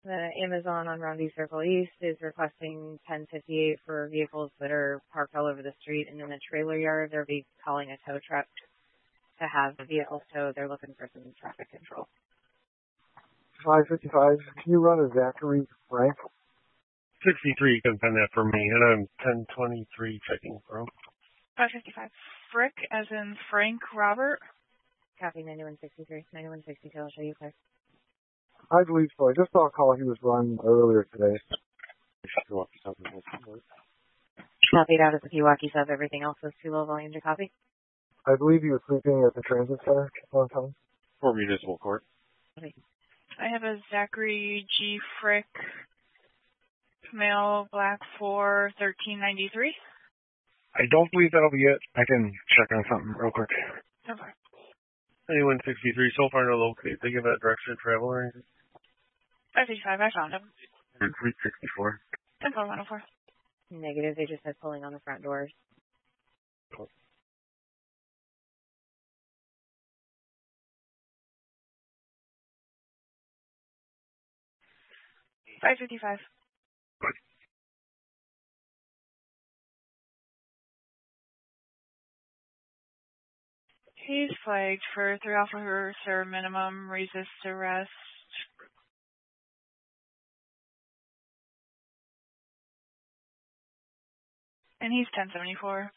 The Amazon on Roundy Circle East is requesting 1058 for vehicles that are parked all over the street and in the trailer yard. They'll be calling a tow truck to have the vehicles towed. They're looking for some traffic control. 555, can you run a Zachary Frank? 63, you can find that for me, and I'm 1023 checking for him. 555, Frick, as in Frank Robert. Copy 9163, 9162, I'll show you clear. I believe so. I just saw a call he was run earlier today. Copied out at the Pewaukee sub. Everything else was too low volume to copy. I believe he was sleeping at the transit center one time. For municipal court. Okay. I have a Zachary G. Frick, male, black 4, 1393. I don't believe that'll be it. I can check on something real quick. Okay. 9163, so far no locate. They give that direction of travel or anything? 555, I found him. 364. 10104. Negative, they just said pulling on the front doors. Cool. $555. He's flagged for 3 officer minimum resist arrest. And he's 1074.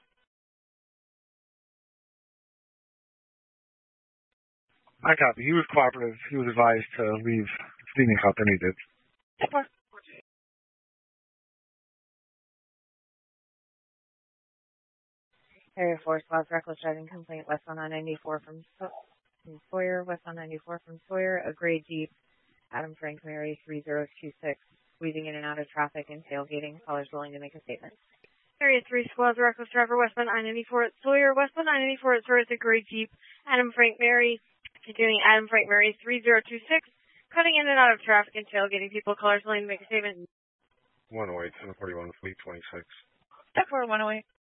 I copy. He was cooperative. He was advised to leave Steaming Cup, and he did. Okay. Area 4 squad reckless driving complaint west on I-94 from Sawyer, west on 94 from Sawyer, a gray Jeep, Adam Frank Mary 3026, weaving in and out of traffic and tailgating. Callers willing to make a statement. Area 3 squad reckless driver westbound I-94 at Sawyer, westbound I-94 at Sawyer, a gray Jeep, Adam Frank Mary, continuing Adam Frank Mary 3026, cutting in and out of traffic and tailgating people. Callers willing to make a statement. 108, 741, Fleet 26. 108.